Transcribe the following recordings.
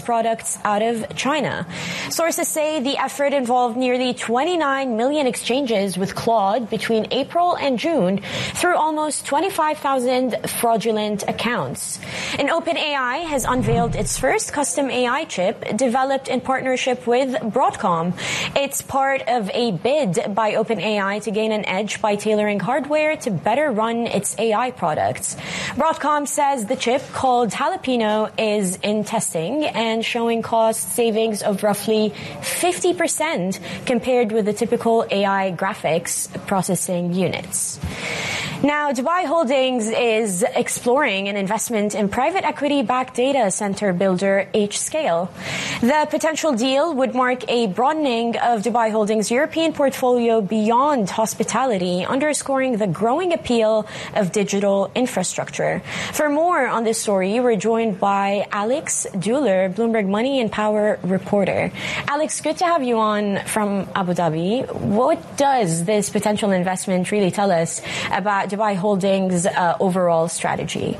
products out of China. Sources say the effort involved nearly 29 million exchanges with Claude between April and June through almost 25,000 fraudulent accounts. And OpenAI has unveiled its first custom AI chip developed in partnership with Broadcom. It's part of a bid by OpenAI to gain an edge by tailoring hardware to better run its AI products. Broadcom says the chip, called Jalapeno, is in testing and showing cost savings of roughly 50% compared with the typical AI graphics processing units. Now, Dubai Holdings is exploring an investment in private equity-backed data center builder H-Scale. The potential deal would mark a broadening of Dubai Holdings' European portfolio beyond hospitality, underscoring the growing appeal of digital infrastructure. For more on this story, we're joined by Alex Duller, Bloomberg Money and Power reporter. Alex, good to have you on from Abu Dhabi. What does this potential investment really tell us about Dubai Holdings' overall strategy?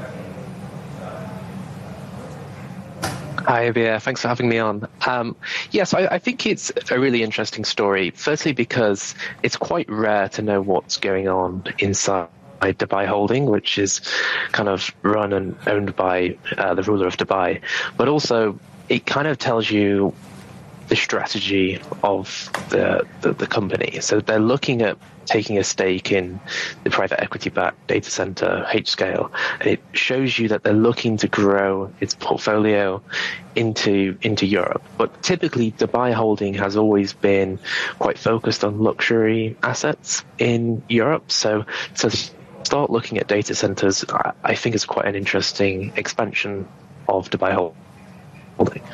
Hi, Abia. Thanks for having me on. Yes, I think it's a really interesting story. Firstly, because it's quite rare to know what's going on inside Dubai Holding, which is kind of run and owned by the ruler of Dubai. But also, it kind of tells you the strategy of the company. So they're looking at taking a stake in the private equity-backed data center H-Scale, and it shows you that they're looking to grow its portfolio into Europe. But typically, Dubai Holding has always been quite focused on luxury assets in Europe. So to start looking at data centers, I think is quite an interesting expansion of Dubai Holding.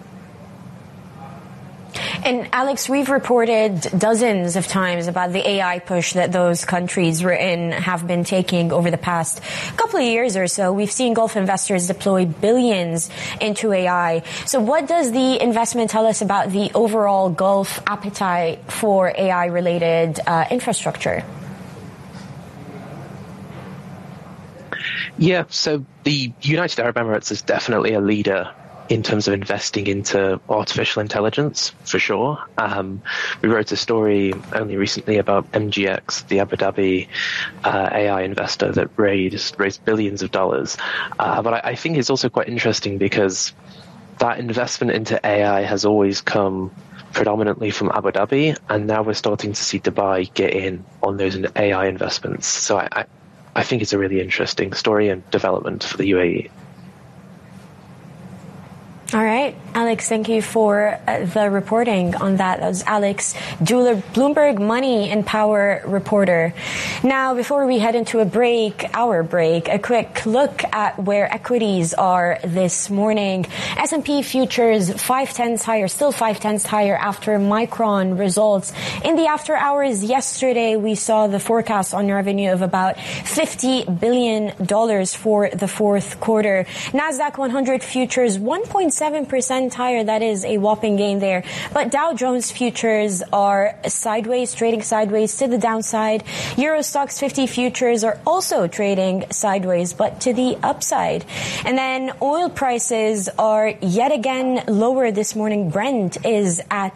And Alex, we've reported dozens of times about the AI push that those countries we're in have been taking over the past couple of years or so. We've seen Gulf investors deploy billions into AI. So what does the investment tell us about the overall Gulf appetite for AI-related infrastructure? Yeah, so the United Arab Emirates is definitely a leader in terms of investing into artificial intelligence, for sure. We wrote a story only recently about MGX, the Abu Dhabi AI investor that raised billions of dollars. But I think it's also quite interesting because that investment into AI has always come predominantly from Abu Dhabi, and now we're starting to see Dubai get in on those AI investments. So I think it's a really interesting story and development for the UAE. All right, Alex, thank you for the reporting on that. That was Alex Duller, Bloomberg Money and Power reporter. Now, before we head into our break, a quick look at where equities are this morning. S&P futures 0.5 higher, still 0.5 higher after Micron results. In the after hours yesterday, we saw the forecast on revenue of about $50 billion for the fourth quarter. Nasdaq 100 futures 1.7% higher. That is a whopping gain there. But Dow Jones futures are sideways, trading sideways to the downside. Euro Stoxx 50 futures are also trading sideways, but to the upside. And then oil prices are yet again lower this morning. Brent is at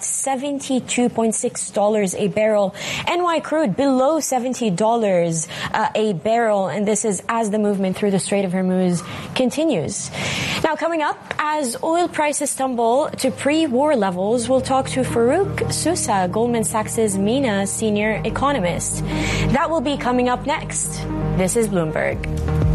$72.6 a barrel. NY crude below $70 a barrel. And this is as the movement through the Strait of Hormuz continues. Now, coming up, as oil prices tumble to pre-war levels, we'll talk to Farouk Sousa, Goldman Sachs' MENA senior economist. That will be coming up next. This is Bloomberg.